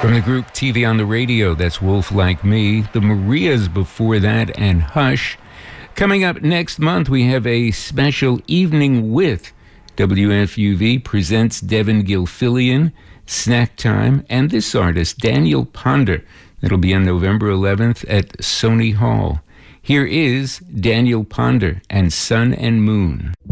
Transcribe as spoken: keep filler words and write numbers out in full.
From the group T V on the Radio, that's Wolf Like Me, the Marias before that, and Hush. Coming up next month, we have a special evening with W F U V presents Devin Gilfillian, Snack Time, and this artist, Daniel Ponder. That'll be on November eleventh at Sony Hall. Here is Daniel Ponder and Sun and Moon.